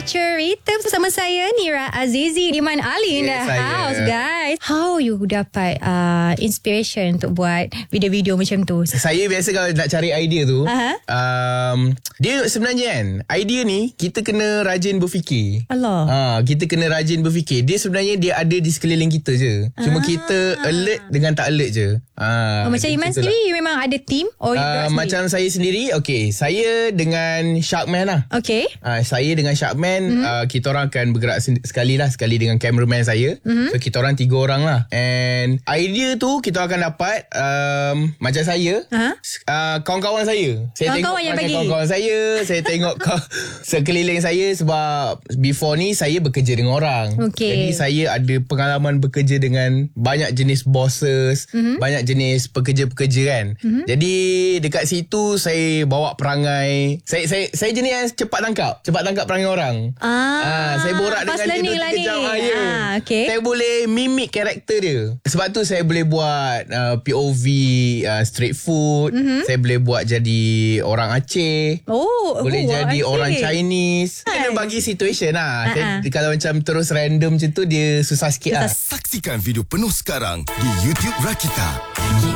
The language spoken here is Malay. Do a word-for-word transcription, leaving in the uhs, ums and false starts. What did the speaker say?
Cerita bersama saya Nira Azizi, Iman Ali in the Yeah, saya. house, guys. How you dapat uh, inspiration untuk buat video-video macam tu? Saya biasa kalau nak cari idea tu, Aha. um, dia sebenarnya kan, idea ni kita kena rajin berfikir. Allah. Ha, kita kena rajin berfikir. Dia sebenarnya dia ada di sekeliling kita je. Cuma Ah. kita alert dengan tak alert je. Ha, Oh, macam Iman sendiri, you memang ada team? Oh, you Uh, gerak sendiri? macam saya sendiri, okay, saya dengan Sharkman lah. Okay. Uh, saya dengan Sharkman, mm-hmm. uh, kita orang akan bergerak sen- sekali lah, sekali dengan cameraman saya. Mm-hmm. So kita orang tiga orang lah. And idea tu kita akan dapat um, macam saya, Ha? uh, kawan-kawan saya. Saya Kawan-kawan tengok yang macam bagi. kawan-kawan saya, saya tengok ka- sekeliling saya sebab before ni saya bekerja dengan orang. Okay. Jadi saya ada pengalaman bekerja dengan banyak jenis bosses, mm-hmm. banyak jenis pekerja-pekerja kan. Mm-hmm. Jadi dekat situ saya bawa perangai. Saya saya saya jenis yang cepat tangkap, cepat tangkap perangai orang. Ah, Ah, saya borak fast dengan dia learning dua lah tiga ni. jam. Ah, ya. Ah, okay. Saya boleh mimik karakter dia. Sebab tu saya boleh buat uh, P O V uh, street food. Mm-hmm. Saya boleh buat jadi orang Aceh. Oh, Boleh oh, jadi Aceh. orang Chinese. Hai. Kena bagi situation lah. Ha-ha. Saya, kalau macam terus random macam tu, dia susah sikit lah. Susah. Saksikan video penuh sekarang di YouTube Rakita.